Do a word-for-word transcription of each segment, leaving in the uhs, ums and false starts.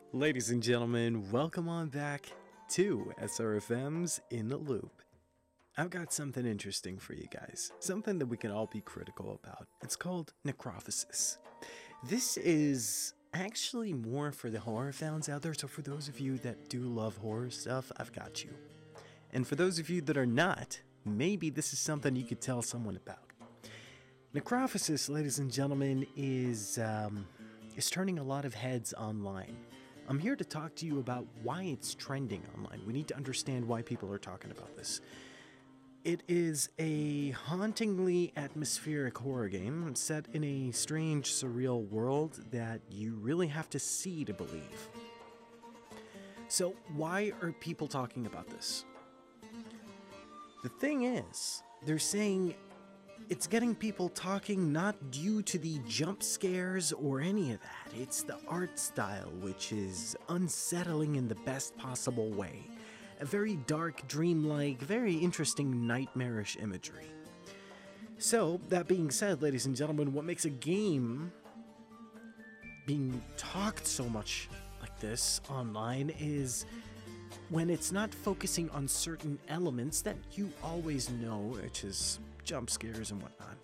Ladies and gentlemen, welcome on back to S R F M's In the Loop. I've got something interesting for you guys, something that we can all be critical about. It's called necrophasis. This is actually more for the horror fans out there, so for those of you that do love horror stuff, I've got you. And for those of you that are not, maybe this is something you could tell someone about. Necrophasis, ladies and gentlemen, is, um, is turning a lot of heads online. I'm here to talk to you about why it's trending online. We need to understand why people are talking about this. It is a hauntingly atmospheric horror game set in a strange, surreal world that you really have to see to believe. So, why are people talking about this? The thing is, they're saying it's getting people talking not due to the jump scares or any of that. It's the art style, which is unsettling in the best possible way. A very dark, dreamlike, very interesting, nightmarish imagery. So, that being said, ladies and gentlemen, what makes a game being talked so much like this online is when it's not focusing on certain elements that you always know, which is jump scares and whatnot.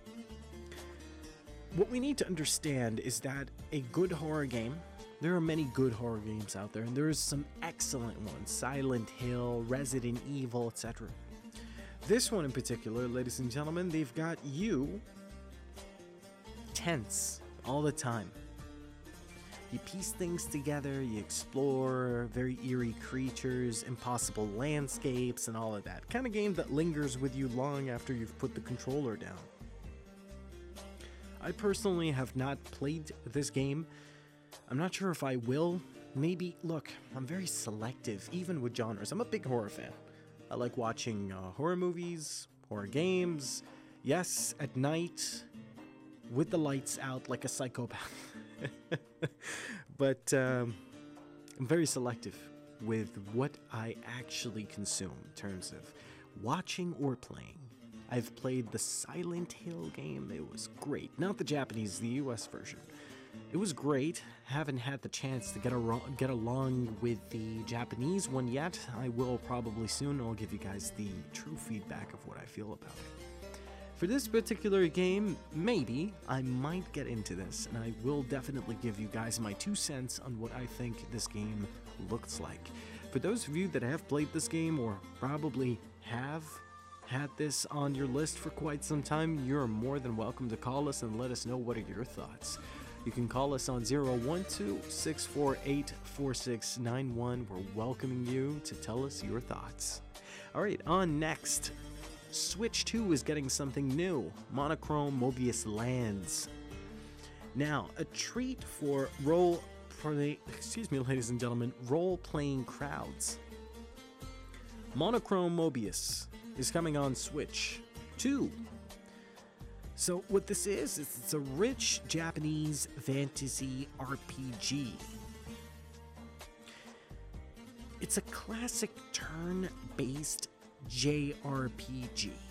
What we need to understand is that a good horror game, there are many good horror games out there, and there's some excellent ones, Silent Hill, Resident Evil, et cetera. This one in particular, ladies and gentlemen, they've got you tense all the time. You piece things together, you explore very eerie creatures, impossible landscapes, and all of that. Kind of game that lingers with you long after you've put the controller down. I personally have not played this game. I'm not sure if I will. Maybe, look, I'm very selective, even with genres. I'm a big horror fan. I like watching uh, horror movies, horror games, yes, at night, with the lights out like a psychopath. But um, I'm very selective with what I actually consume in terms of watching or playing. I've played the Silent Hill game. It was great. Not the Japanese, the U S version. It was great. Haven't had the chance to get, a, get along with the Japanese one yet. I will probably soon. I'll give you guys the true feedback of what I feel about it. For this particular game, maybe I might get into this, and I will definitely give you guys my two cents on what I think this game looks like. For those of you that have played this game or probably have had this on your list for quite some time, you're more than welcome to call us and let us know what are your thoughts. You can call us on zero one two, six four eight, four six nine one. We're welcoming you to tell us your thoughts. Alright, on next. Switch two is getting something new, Monochrome Mobius Lands. Now, a treat for role play, excuse me, ladies and gentlemen, role-playing crowds. Monochrome Mobius is coming on Switch two. So what this is, is it's a rich Japanese fantasy R P G. It's a classic turn-based J R P G.